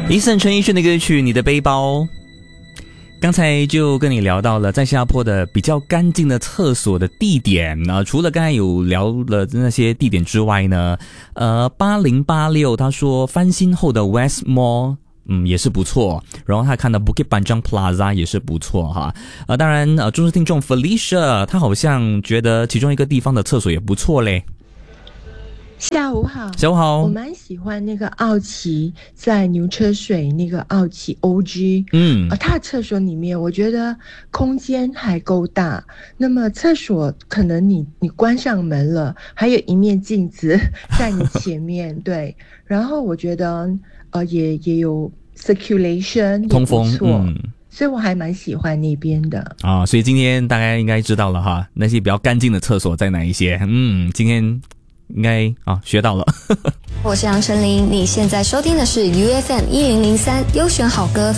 Eason 陈奕迅的歌曲《你的背包》。刚才就跟你聊到了在新加坡的比较干净的厕所的地点除了刚才有聊了那些地点之外呢，8086他说翻新后的 West Mall也是不错，然后他看到 Bukit Panjang Plaza 也是不错哈。当然忠实听众 Felicia 他好像觉得其中一个地方的厕所也不错嘞。 下午好， 下午好。 我蛮喜欢那个奥奇在牛车水那个奥奇 OG， 它的厕所里面我觉得空间还够大。那么厕所可能你关上门了，还有一面镜子在你前面，对。然后我觉得也有 circulation 通风， 也不错。所以我还蛮喜欢那边的所以今天大家应该知道了哈，那些比较干净的厕所在哪一些。今天应该学到了。 我是杨丞琳，你现在收听的是 UFM 1003优选好歌